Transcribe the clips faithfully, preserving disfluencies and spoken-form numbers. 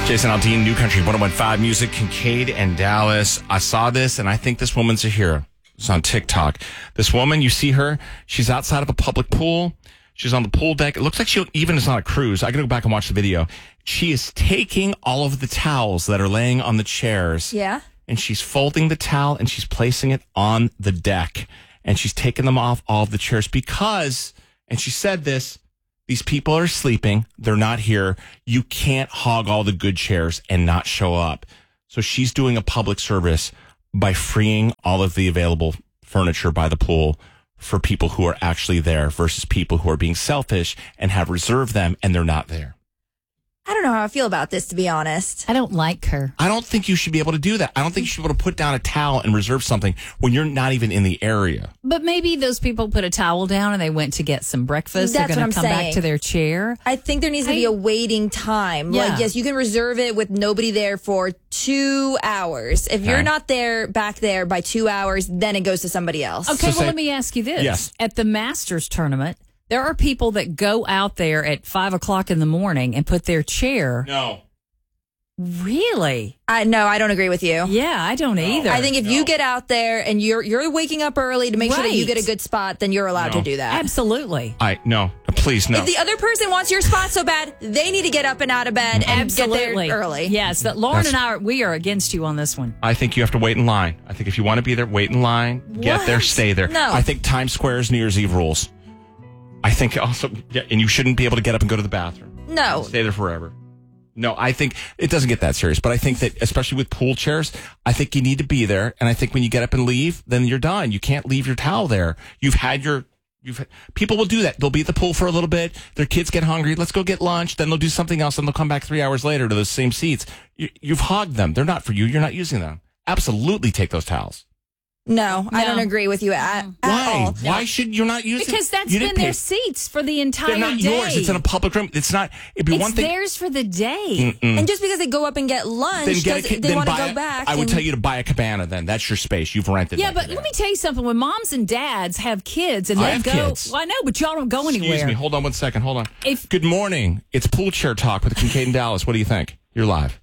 Jason Aldean, New Country one oh one point five Music, Kincaid and Dallas. I saw this, and I think this woman's a hero. It's on TikTok. This woman, you see her, she's outside of a public pool. She's on the pool deck. It looks like she even is on a cruise. I got to go back and watch the video. She is taking all of the towels that are laying on the chairs. Yeah. And she's folding the towel, and she's placing it on the deck. And she's taking them off all of the chairs because, and she said this, these people are sleeping. They're not here. You can't hog all the good chairs and not show up. So she's doing a public service by freeing all of the available furniture by the pool for people who are actually there versus people who are being selfish and have reserved them and they're not there. I don't know how I feel about this, to be honest. I don't like her. I don't think you should be able to do that. I don't think you should be able to put down a towel and reserve something when you're not even in the area. But maybe those people put a towel down and they went to get some breakfast. That's They're going what to I'm come saying. back to their chair. I think there needs to I- be a waiting time. Yeah. Like, yes, you can reserve it with nobody there for two hours. If you're Okay. not there, back there by two hours, then it goes to somebody else. Okay, So well, say- let me ask you this. Yes. At the Masters tournament, there are people that go out there at five o'clock in the morning and put their chair. No. Really? I no, I don't agree with you. Yeah, I don't either. I think if No. you get out there and you're you're waking up early to make sure that you Right. get a good spot, then you're allowed No. to do that. Absolutely. I, no. Please, no. If the other person wants your spot so bad, they need to get up and out of bed and Absolutely. get there early. Yes, that Lauren That's- and I, are, we are against you on this one. I think you have to wait in line. I think if you want to be there, wait in line, get there, What? stay there. No. I think Times Square's New Year's Eve rules. I think also, yeah, and you shouldn't be able to get up and go to the bathroom. No. Stay there forever. No, I think it doesn't get that serious, but I think that especially with pool chairs, I think you need to be there. And I think when you get up and leave, then you're done. You can't leave your towel there. You've had your, you've, people will do that. They'll be at the pool for a little bit. Their kids get hungry. Let's go get lunch. Then they'll do something else and they'll come back three hours later to those same seats. You, you've hogged them. They're not for you. You're not using them. Absolutely take those towels. No, I No. don't agree with you at, at Why? all. Why should you not use it? Because that's You been didn't their pay- seats for the entire They're not day. yours. It's in a public room. It's not. It'd be It's one thing. theirs for the day. And just because they go up and get lunch, Then get does, a, they then want to buy go a- back. I would and- tell you to buy a cabana. Then that's your space. You've rented. Yeah, that but cabana. let me tell you something. When moms and dads have kids and I they have go, kids. well, I know, but y'all don't go anywhere. Excuse me. Hold on one second. Hold on. If- Good morning. It's Pool Chair Talk with Kincaid and Dallas. What do you think? You're live.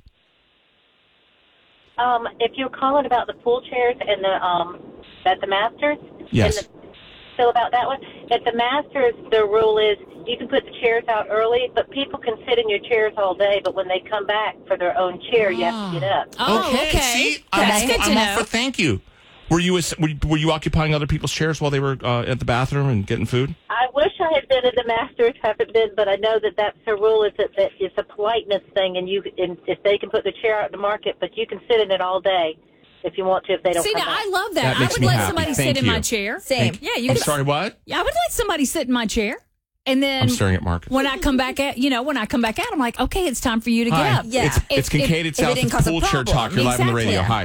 Um, if you're calling about the pool chairs and the um, at the Masters, Yes. and the, still about that one. At the Masters, the rule is you can put the chairs out early, but people can sit in your chairs all day. But when they come back for their own chair, you have to get up. Oh, okay. See, I'm, That's all, good I'm to all know. for thank you. Were you, a- were you were you occupying other people's chairs while they were uh, at the bathroom and getting food? I wish I had been at the Masters, haven't been, but I know that that's the rule. Is that, that it's a politeness thing, and you and if they can put the chair out in the market, but you can sit in it all day if you want to. If they don't See, come now, back. I love that. That I makes would me let happy. somebody Thank sit in you. my chair. Same. Yeah, you I'm could. sorry. What? Yeah, I would let somebody sit in my chair. And then I'm staring at Marcus. when I come back at, you know, when I come back out, I'm like, okay, it's time for you to get Hi. up. Yeah. It's, it's If- Kincaid. if- It's if it South. didn't It's cause a Pool Chair problem. Talk. You're live on the radio. Exactly. Hi.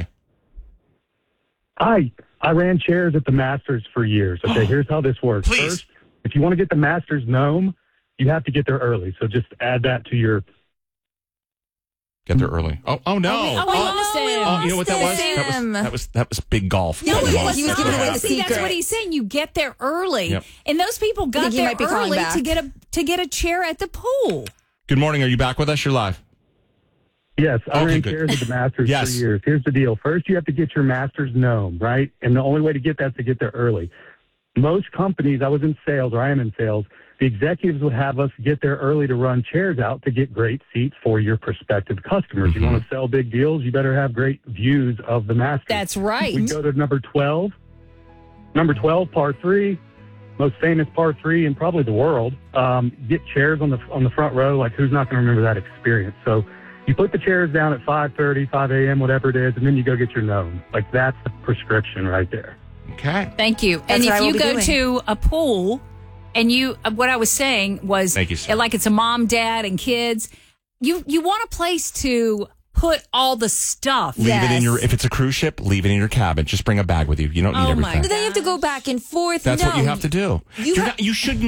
I I ran chairs at the Masters for years. Okay, here's how this works. Please. First, if you want to get the Masters gnome, you have to get there early. So just add that to your. Get there early. Oh, oh no. Oh, we- oh, we lost him. Oh, you know what that was? Lost That was him. that was that was big golf. No, That he was- was, he was not. giving away the See, that's secret. what he's saying. You get there early, Yep. and those people got think he there might be calling early back. to get a to get a chair at the pool. Good morning. Are you back with us? You're live. Yes, I Okay, ran good. chairs at the Masters Yes. for years. Here's the deal. First, you have to get your Masters gnome, right? And the only way to get that is to get there early. Most companies, I was in sales, or I am in sales, the executives would have us get there early to run chairs out to get great seats for your prospective customers. Mm-hmm. You want to sell big deals, you better have great views of the Masters. That's right. We go to number twelve. Number twelve, par three, most famous par three in probably the world. Um, get chairs on the on the front row. Like, who's not going to remember that experience? So you put the chairs down at five thirty, five a.m., whatever it is, and then you go get your gnome. Like, that's the prescription right there. Okay. Thank you. That's and what I if will you be go doing. to a pool, and you, uh, what I was saying was, Thank you, sir. like it's a mom, dad, and kids. You you want a place to put all the stuff. Leave it in Yes. your. If it's a cruise ship, leave it in your cabin. Just bring a bag with you. You don't need Oh, my everything. But then you have to go back and forth. That's no. what you have to do. You You're ha- not, you should not.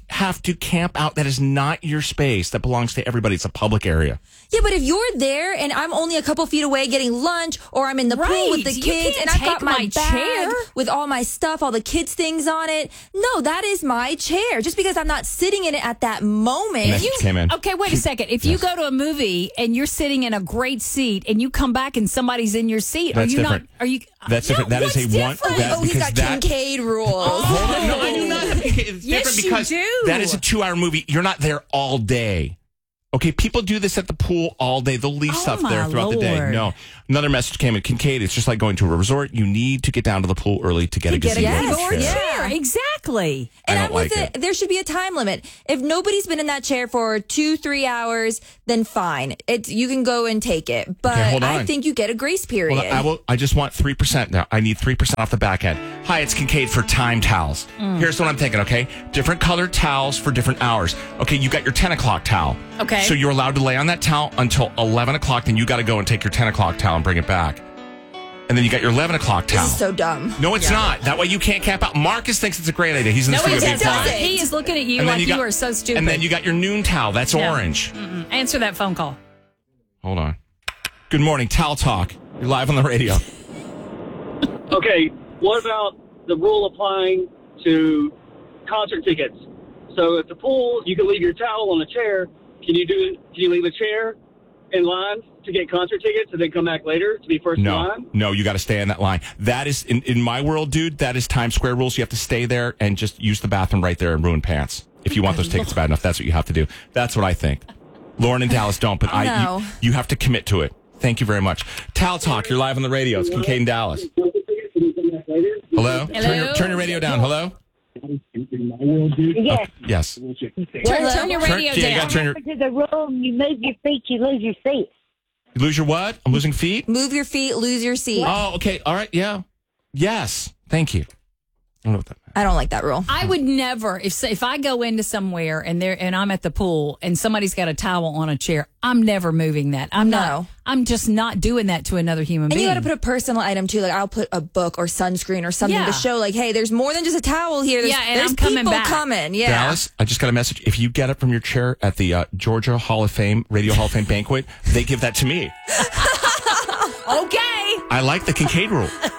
have to camp out. That is not your space. That belongs to everybody. It's a public area. Yeah, but if you're there and I'm only a couple feet away getting lunch, or I'm in the pool with the Right. You kids can't and I've got take my, my bag chair. with all my stuff, all the kids' things on it, no, that is my chair. Just because I'm not sitting in it at that moment. Message came in. Okay, wait a second. If you go to a movie and you're sitting in a great seat and you come back and somebody's in your seat, That's are you different. not? Are you? That's different. That is what's a one. different? That, Oh, he's because got that, Kincaid rules. Hold on. No, I do not have Kincaid. It's Yes, different you because do. that is a two-hour movie. You're not there all day. Okay, people do this at the pool all day. They'll leave Oh, stuff my there throughout the day. Lord. No. Another message came in. Kincaid, it's just like going to a resort. You need to get down to the pool early to get a Get a gazebo Yes. gazebo chair. chair. Exactly. And I I'm don't with like it. There should be a time limit. If nobody's been in that chair for two, three hours, then fine. It's you can go and take it. But Okay, hold I on. think you get a grace period. Well, I will. I just want three percent now. I need three percent off the back end. Hi, it's Kincaid for time towels. Mm. Here's what I'm thinking. Okay, different colored towels for different hours. Okay, you got your ten o'clock towel. Okay. So you're allowed to lay on that towel until eleven o'clock. Then you got to go and take your ten o'clock towel and bring it back. And then you got your eleven o'clock towel. This is so dumb. no, it's not. That way you can't camp out. Marcus thinks it's a great idea. He's in the No, he studio being doesn't. quiet. He is looking at you And then like you, got- are so stupid. And then you got your noon towel. That's No. orange. Mm-mm. Answer that phone call. Hold on. Good morning, Towel Talk. You're live on the radio. Okay, what about the rule applying to concert tickets? So at the pool, you can leave your towel on a chair. Can you do? Can you leave a chair in line to get concert tickets and then come back later to be first in No, line? no, you got to stay in that line. That is in, in my world, dude. That is Times Square rules. You have to stay there and just use the bathroom right there and ruin pants. If you want those tickets bad enough, that's what you have to do. That's what I think. Lauren and Dallas don't, but I No. you, you have to commit to it. Thank you very much. Towel Talk. You're live on the radio. It's Kincaid and Dallas. Hello. Turn your, turn your radio down. Hello. Yes. Yes. Turn, turn your Turn- radio yeah, you down. gotta turn your. To the rule, you move your feet, you lose your seat. You lose your what? I'm losing feet. Move your feet, lose your seat. Oh, okay. All right. Yeah. Yes. Thank you. I don't know what that meant. I don't like that rule. I would never if if I go into somewhere and there and I'm at the pool and somebody's got a towel on a chair, I'm never moving that. I'm No. not. I'm just not doing that to another human And being. you got to put a personal item too. Like I'll put a book or sunscreen or something Yeah. to show, like, hey, there's more than just a towel here. There's, Yeah, and there's I'm coming people back. coming. Yeah. Dallas, I just got a message. If you get up from your chair at the uh, Georgia Hall of Fame, Radio Hall of Fame banquet, they give that to me. Okay. I like the Kincaid rule.